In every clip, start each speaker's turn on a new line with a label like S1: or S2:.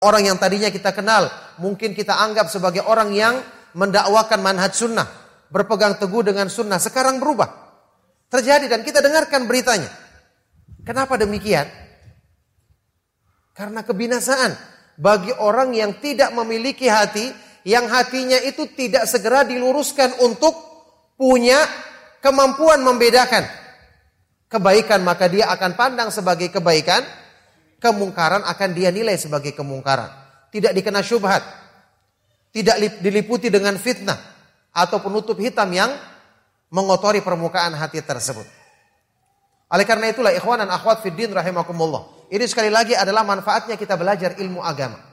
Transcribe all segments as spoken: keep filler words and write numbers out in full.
S1: Orang yang tadinya kita kenal, mungkin kita anggap sebagai orang yang mendakwakan manhaj sunnah, berpegang teguh dengan sunnah, sekarang berubah. Terjadi dan kita dengarkan beritanya. Kenapa demikian? Karena kebinasaan bagi orang yang tidak memiliki hati, yang hatinya itu tidak segera diluruskan untuk punya kemampuan membedakan kebaikan, maka dia akan pandang sebagai kebaikan, kemungkaran akan dia nilai sebagai kemungkaran. Tidak dikena syubhat, tidak diliputi dengan fitnah atau penutup hitam yang mengotori permukaan hati tersebut. Oleh karena itulah ikhwan dan akhwat fiddin rahimakumullah, ini sekali lagi adalah manfaatnya kita belajar ilmu agama.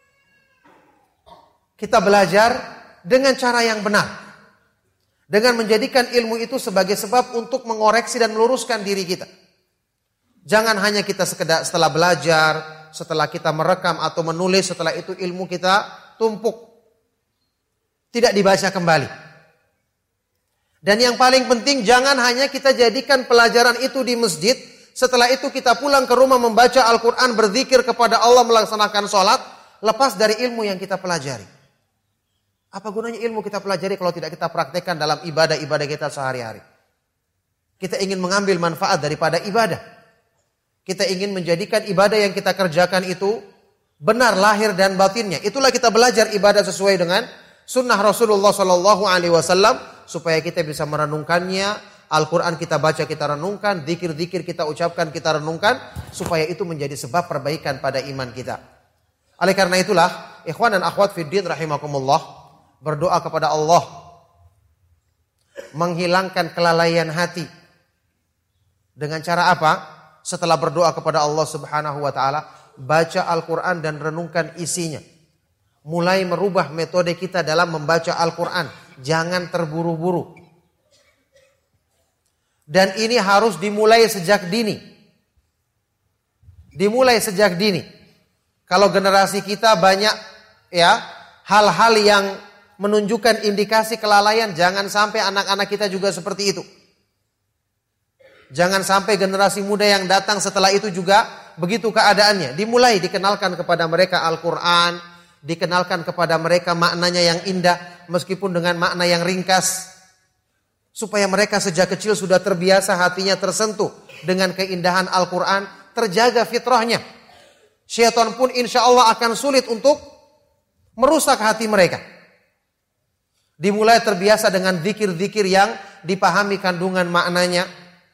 S1: Kita belajar dengan cara yang benar, dengan menjadikan ilmu itu sebagai sebab untuk mengoreksi dan meluruskan diri kita. Jangan hanya kita sekedar setelah belajar, setelah kita merekam atau menulis, setelah itu ilmu kita tumpuk, tidak dibaca kembali. Dan yang paling penting, jangan hanya kita jadikan pelajaran itu di masjid, setelah itu kita pulang ke rumah membaca Al-Quran, berzikir kepada Allah, melaksanakan sholat, lepas dari ilmu yang kita pelajari. Apa gunanya ilmu kita pelajari kalau tidak kita praktekkan dalam ibadah-ibadah kita sehari-hari? Kita ingin mengambil manfaat daripada ibadah. Kita ingin menjadikan ibadah yang kita kerjakan itu benar lahir dan batinnya. Itulah kita belajar ibadah sesuai dengan sunnah Rasulullah Sallallahu Alaihi Wasallam, supaya kita bisa merenungkannya. Al-Quran kita baca, kita renungkan, zikir-zikir kita ucapkan, kita renungkan, supaya itu menjadi sebab perbaikan pada iman kita. Oleh karena itulah, ikhwan dan akhwat fiddin rahimakumullah, berdoa kepada Allah menghilangkan kelalaian hati. Dengan cara apa? Setelah berdoa kepada Allah Subhanahu wa taala, baca Al-Quran dan renungkan isinya. Mulai merubah metode kita dalam membaca Al-Quran. Jangan terburu-buru. Dan ini harus dimulai sejak dini. Dimulai sejak dini. Kalau generasi kita banyak ya hal-hal yang menunjukkan indikasi kelalaian, jangan sampai anak-anak kita juga seperti itu. Jangan sampai generasi muda yang datang setelah itu juga begitu keadaannya. Dimulai dikenalkan kepada mereka Al-Quran, dikenalkan kepada mereka maknanya yang indah, meskipun dengan makna yang ringkas. Supaya mereka sejak kecil sudah terbiasa, hatinya tersentuh dengan keindahan Al-Quran, terjaga fitrahnya. Syaitan pun insya Allah akan sulit untuk merusak hati mereka. Dimulai terbiasa dengan zikir-zikir yang dipahami kandungan maknanya.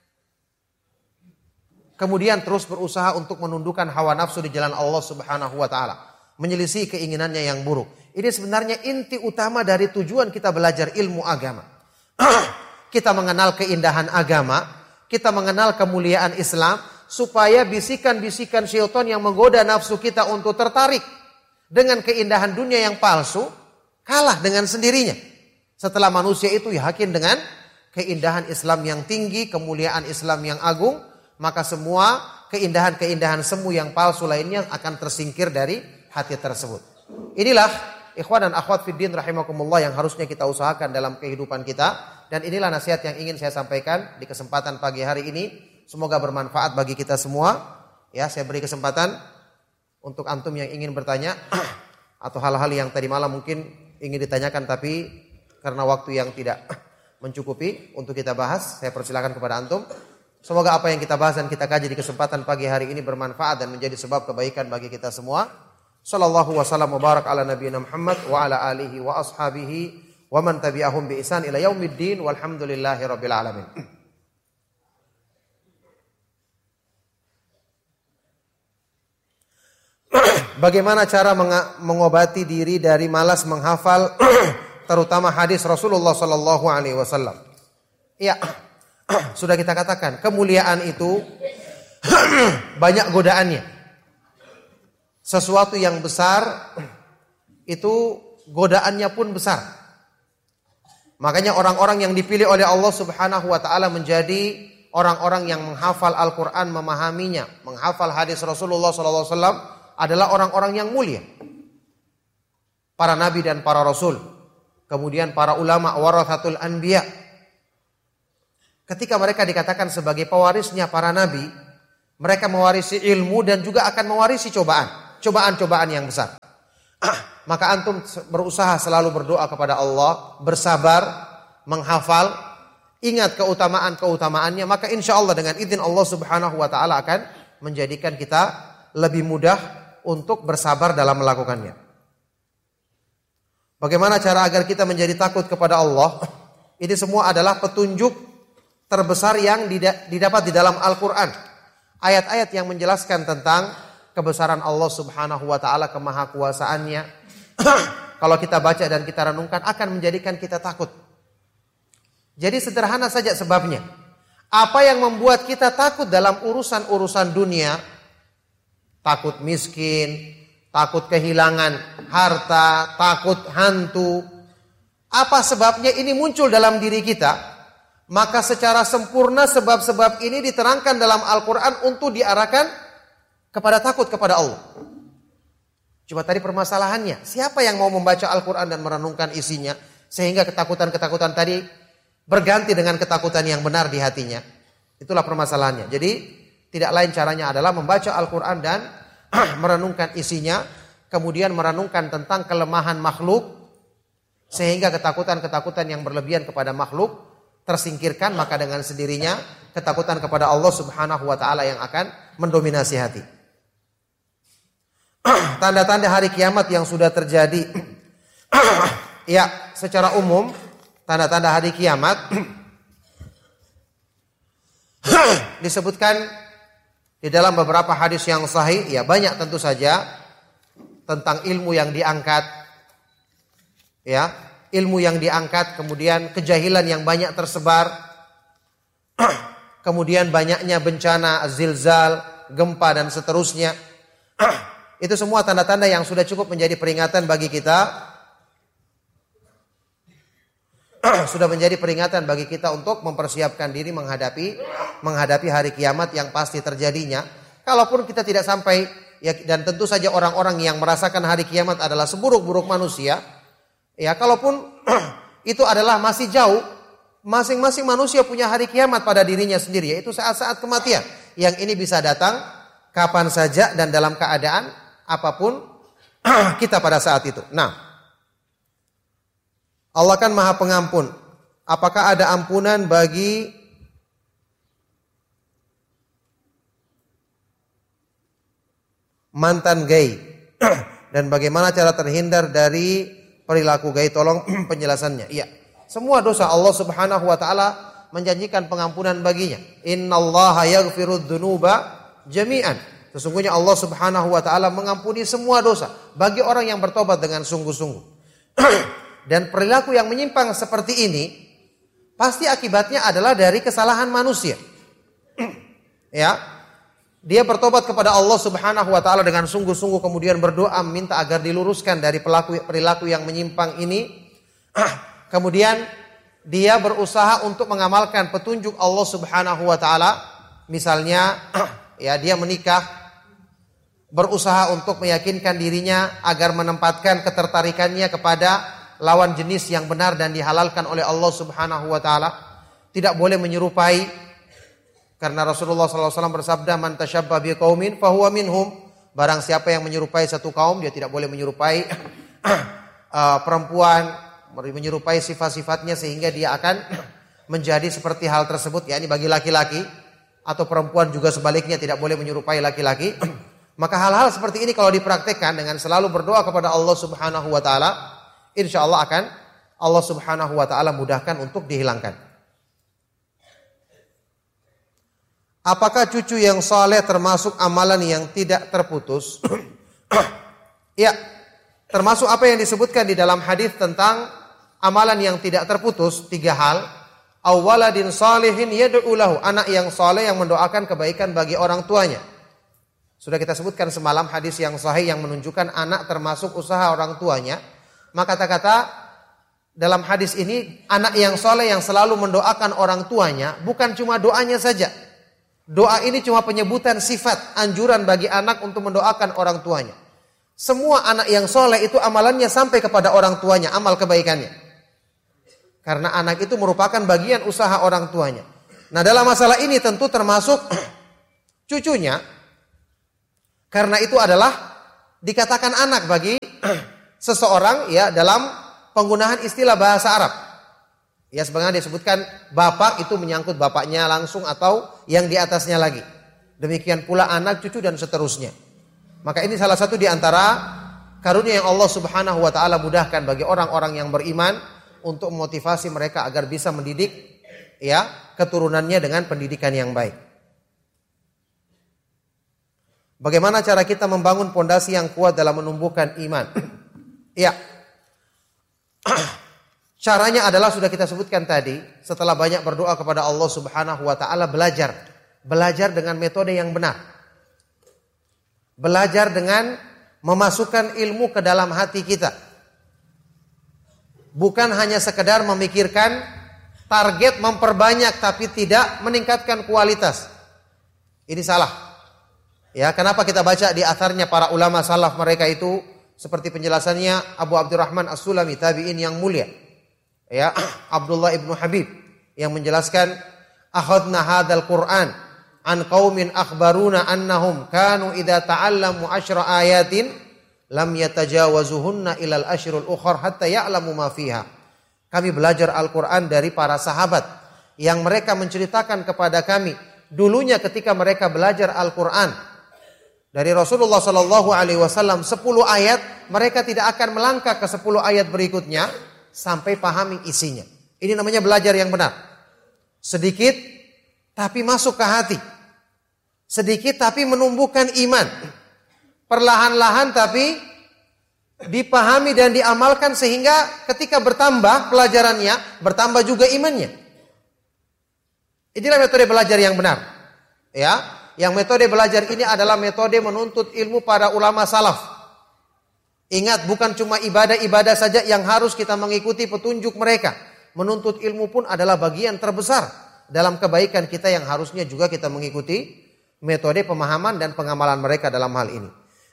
S1: Kemudian terus berusaha untuk menundukkan hawa nafsu di jalan Allah Subhanahu wa taala, menyelisih keinginannya yang buruk. Ini sebenarnya inti utama dari tujuan kita belajar ilmu agama. Kita mengenal keindahan agama, kita mengenal kemuliaan Islam, supaya bisikan-bisikan syaitan yang menggoda nafsu kita untuk tertarik dengan keindahan dunia yang palsu kalah dengan sendirinya. Setelah manusia itu yakin dengan keindahan Islam yang tinggi, kemuliaan Islam yang agung, maka semua keindahan-keindahan semu yang palsu lainnya akan tersingkir dari hati tersebut. Inilah ikhwan dan akhwat fiddin rahimakumullah yang harusnya kita usahakan dalam kehidupan kita. Dan inilah nasihat yang ingin saya sampaikan di kesempatan pagi hari ini. Semoga bermanfaat bagi kita semua. Ya, saya beri kesempatan untuk antum yang ingin bertanya atau hal-hal yang tadi malam mungkin ingin ditanyakan tapi karena waktu yang tidak mencukupi untuk kita bahas, saya persilakan kepada antum. Semoga apa yang kita bahas dan kita kaji di kesempatan pagi hari ini bermanfaat dan menjadi sebab kebaikan bagi kita semua. Sallallahu wasallam wa barak ala nabiyina Muhammad wa ala alihi wa ashabihi wa man tabi'ahum bi ihsan ila yaumiddin walhamdulillahi rabbil alamin. Bagaimana cara mengobati diri dari malas menghafal terutama hadis Rasulullah sallallahu alaihi wasallam? Ya, sudah kita katakan, kemuliaan itu banyak godaannya. Sesuatu yang besar itu godaannya pun besar. Makanya orang-orang yang dipilih oleh Allah Subhanahu wa taala menjadi orang-orang yang menghafal Al-Qur'an, memahaminya, menghafal hadis Rasulullah sallallahu alaihi wasallam adalah orang-orang yang mulia. Para nabi dan para rasul. Kemudian para ulama warathatul anbiya. Ketika mereka dikatakan sebagai pewarisnya para nabi, mereka mewarisi ilmu dan juga akan mewarisi cobaan. cobaan-cobaan yang besar. Maka antum berusaha selalu berdoa kepada Allah, bersabar, menghafal, ingat keutamaan-keutamaannya, maka insya Allah dengan izin Allah Subhanahu wa Ta'ala akan menjadikan kita lebih mudah untuk bersabar dalam melakukannya. Bagaimana cara agar kita menjadi takut kepada Allah? Ini semua adalah petunjuk terbesar yang didapat di dalam Al-Quran. Ayat-ayat yang menjelaskan tentang kebesaran Allah Subhanahu wa Ta'ala, kemahakuasaannya. Kalau kita baca dan kita renungkan akan menjadikan kita takut. Jadi sederhana saja sebabnya. Apa yang membuat kita takut dalam urusan-urusan dunia? Takut miskin, takut kehilangan harta, takut hantu. Apa sebabnya ini muncul dalam diri kita? Maka secara sempurna sebab-sebab ini diterangkan dalam Al-Quran untuk diarahkan kepada takut kepada Allah. Cuma tadi permasalahannya, siapa yang mau membaca Al-Quran dan merenungkan isinya sehingga ketakutan-ketakutan tadi berganti dengan ketakutan yang benar di hatinya? Itulah permasalahannya. Jadi tidak lain caranya adalah membaca Al-Quran dan merenungkan isinya, kemudian merenungkan tentang kelemahan makhluk sehingga ketakutan-ketakutan yang berlebihan kepada makhluk tersingkirkan, maka dengan sendirinya ketakutan kepada Allah Subhanahu wa Ta'ala yang akan mendominasi hati. Tanda-tanda hari kiamat yang sudah terjadi. Ya, secara umum tanda-tanda hari kiamat disebutkan di dalam beberapa hadis yang sahih. Ya, banyak tentu saja tentang ilmu yang diangkat. Ya, ilmu yang diangkat, kemudian kejahilan yang banyak tersebar, kemudian banyaknya bencana, zilzal, gempa dan seterusnya. Itu semua tanda-tanda yang sudah cukup menjadi peringatan bagi kita. Sudah menjadi peringatan bagi kita untuk mempersiapkan diri menghadapi menghadapi hari kiamat yang pasti terjadinya. Kalaupun kita tidak sampai, ya, dan tentu saja orang-orang yang merasakan hari kiamat adalah seburuk-buruk manusia. Ya, kalaupun itu adalah masih jauh, masing-masing manusia punya hari kiamat pada dirinya sendiri, yaitu saat-saat kematian. Yang ini bisa datang kapan saja dan dalam keadaan apapun kita pada saat itu. Nah, Allah kan Maha Pengampun. Apakah ada ampunan bagi mantan gay? Dan bagaimana cara terhindar dari perilaku gay? Tolong penjelasannya. Iya. Semua dosa Allah Subhanahu wa Ta'ala menjanjikan pengampunan baginya. Innallaha yaghfirudz dzunuba jami'an. Sesungguhnya Allah Subhanahu wa Ta'ala mengampuni semua dosa bagi orang yang bertobat dengan sungguh-sungguh. Dan perilaku yang menyimpang seperti ini pasti akibatnya adalah dari kesalahan manusia. Ya. Dia bertobat kepada Allah Subhanahu wa Ta'ala dengan sungguh-sungguh, kemudian berdoa minta agar diluruskan dari perilaku perilaku yang menyimpang ini. Kemudian dia berusaha untuk mengamalkan petunjuk Allah Subhanahu wa Ta'ala. Misalnya ya, dia menikah, berusaha untuk meyakinkan dirinya agar menempatkan ketertarikannya kepada lawan jenis yang benar dan dihalalkan oleh Allah Subhanahu wa Ta'ala. Tidak boleh menyerupai, karena Rasulullah sallallahu alaihi wasallam bersabda, man tashabbaha biqaumin fahuwa minhum. Barang siapa yang menyerupai satu kaum, dia tidak boleh menyerupai uh, perempuan, menyerupai sifat-sifatnya sehingga dia akan menjadi seperti hal tersebut. Ya, ini bagi laki-laki, atau perempuan juga sebaliknya tidak boleh menyerupai laki-laki. Maka hal-hal seperti ini kalau dipraktekkan dengan selalu berdoa kepada Allah Subhanahu wa Ta'ala, insya Allah akan Allah Subhanahu wa Ta'ala mudahkan untuk dihilangkan. Apakah cucu yang saleh termasuk amalan yang tidak terputus? Ya, termasuk apa yang disebutkan di dalam hadis tentang amalan yang tidak terputus. Tiga hal. Awaladin salihin yad'u lahu, anak yang saleh yang mendoakan kebaikan bagi orang tuanya. Sudah kita sebutkan semalam hadis yang sahih yang menunjukkan anak termasuk usaha orang tuanya. Maka kata-kata dalam hadis ini, anak yang soleh yang selalu mendoakan orang tuanya, bukan cuma doanya saja. Doa ini cuma penyebutan sifat, anjuran bagi anak untuk mendoakan orang tuanya. Semua anak yang soleh itu amalannya sampai kepada orang tuanya, amal kebaikannya. Karena anak itu merupakan bagian usaha orang tuanya. Nah, dalam masalah ini tentu termasuk cucunya. Karena itu adalah dikatakan anak bagi seseorang ya dalam penggunaan istilah bahasa Arab. Ya sebagaimana disebutkan bapak itu menyangkut bapaknya langsung atau yang di atasnya lagi. Demikian pula anak, cucu dan seterusnya. Maka ini salah satu di antara karunia yang Allah Subhanahu wa taala mudahkan bagi orang-orang yang beriman untuk memotivasi mereka agar bisa mendidik ya keturunannya dengan pendidikan yang baik. Bagaimana cara kita membangun pondasi yang kuat dalam menumbuhkan iman? Ya. Caranya adalah sudah kita sebutkan tadi, setelah banyak berdoa kepada Allah Subhanahu wa taala, belajar. Belajar dengan metode yang benar. Belajar dengan memasukkan ilmu ke dalam hati kita. Bukan hanya sekedar memikirkan target memperbanyak tapi tidak meningkatkan kualitas. Ini salah. Ya, kenapa kita baca di atharnya para ulama salaf mereka itu seperti penjelasannya Abu Abdurrahman As-Sulami, tabi'in yang mulia. Ya, Abdullah ibnu Habib yang menjelaskan akhadna hadzal Qur'an an qaumin akhbaruna annahum kanu idza ta'allamu asyra ayatin lam yatajawazuhunna ilal asyrul ukhar hatta ya'lamu ma fiha. Kami belajar Al-Qur'an dari para sahabat yang mereka menceritakan kepada kami dulunya ketika mereka belajar Al-Qur'an dari Rasulullah sallallahu alaihi wasallam sepuluh ayat, mereka tidak akan melangkah ke sepuluh ayat berikutnya sampai pahami isinya. Ini namanya belajar yang benar. Sedikit tapi masuk ke hati. Sedikit tapi menumbuhkan iman. Perlahan-lahan tapi dipahami dan diamalkan sehingga ketika bertambah pelajarannya, bertambah juga imannya. Inilah metode belajar yang benar. Ya, yang metode belajar ini adalah metode menuntut ilmu para ulama salaf. Ingat, bukan cuma ibadah-ibadah saja yang harus kita mengikuti petunjuk mereka. Menuntut ilmu pun adalah bagian terbesar dalam kebaikan kita yang harusnya juga kita mengikuti metode pemahaman dan pengamalan mereka dalam hal ini.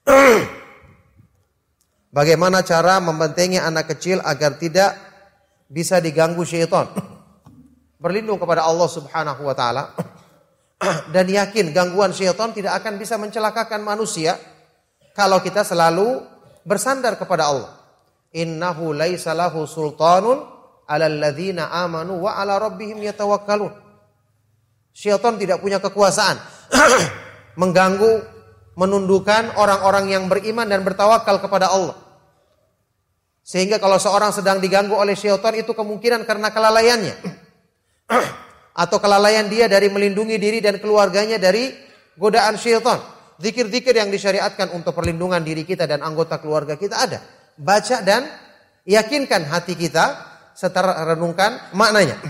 S1: Bagaimana cara membentengi anak kecil agar tidak bisa diganggu syaitan? Berlindung kepada Allah Subhanahu wa taala dan yakin gangguan syaitan tidak akan bisa mencelakakan manusia kalau kita selalu bersandar kepada Allah. Innahu laisa lahu sultanun 'alal ladzina amanu wa 'ala rabbihim yatawakkalun. Syaitan tidak punya kekuasaan mengganggu, menundukkan orang-orang yang beriman dan bertawakal kepada Allah. Sehingga kalau seorang sedang diganggu oleh syaitan itu kemungkinan karena kelalaiannya atau kelalaian dia dari melindungi diri dan keluarganya dari godaan syaitan. Zikir-zikir yang disyariatkan untuk perlindungan diri kita dan anggota keluarga kita ada. Baca dan yakinkan hati kita serta renungkan maknanya.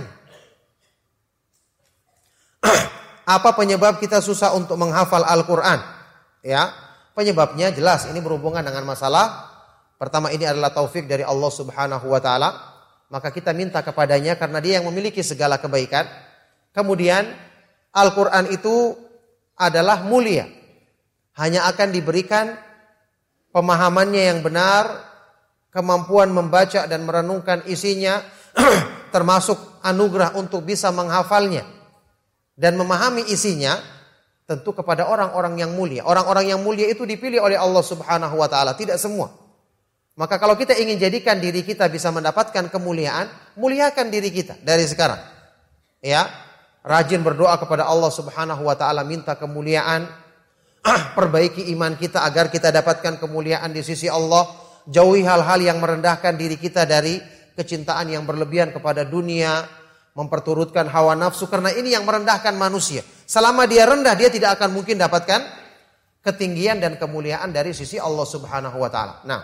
S1: Apa penyebab kita susah untuk menghafal Al-Quran? Ya, penyebabnya jelas ini berhubungan dengan masalah. Pertama, ini adalah taufik dari Allah Subhanahu wa taala. Maka kita minta kepadanya karena dia yang memiliki segala kebaikan. Kemudian Al-Quran itu adalah mulia. Hanya akan diberikan pemahamannya yang benar, kemampuan membaca dan merenungkan isinya, termasuk anugerah untuk bisa menghafalnya dan memahami isinya, tentu kepada orang-orang yang mulia. Orang-orang yang mulia itu dipilih oleh Allah Subhanahu wa taala, tidak semua. Maka kalau kita ingin jadikan diri kita bisa mendapatkan kemuliaan, muliakan diri kita dari sekarang. Ya, rajin berdoa kepada Allah Subhanahu wa taala, minta kemuliaan. Perbaiki iman kita agar kita dapatkan kemuliaan di sisi Allah. Jauhi hal-hal yang merendahkan diri kita dari kecintaan yang berlebihan kepada dunia, memperturutkan hawa nafsu, karena ini yang merendahkan manusia. Selama dia rendah, dia tidak akan mungkin dapatkan ketinggian dan kemuliaan dari sisi Allah Subhanahu wa taala. Nah,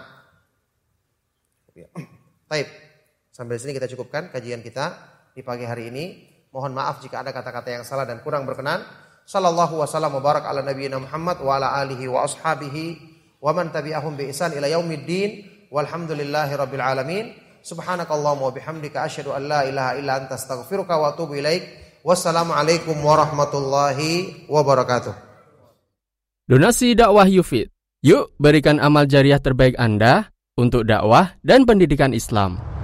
S1: baik. Sampai sini kita cukupkan kajian kita di pagi hari ini. Mohon maaf jika ada kata-kata yang salah dan kurang berkenan. Sallallahu wasallam wa barak ala nabiyyina Muhammad wa ala alihi wa ashabihi wa man tabi'ahum bi ihsan ila yaumiddin walhamdulillahi rabbil alamin. Subhanakallahumma wa bihamdika asyhadu an la ilaha illa anta astaghfiruka wa atubu ilaik. Wassalamu alaikum warahmatullahi wabarakatuh.
S2: Donasi dakwah Yufid. Yuk berikan amal jariah terbaik Anda untuk dakwah dan pendidikan Islam.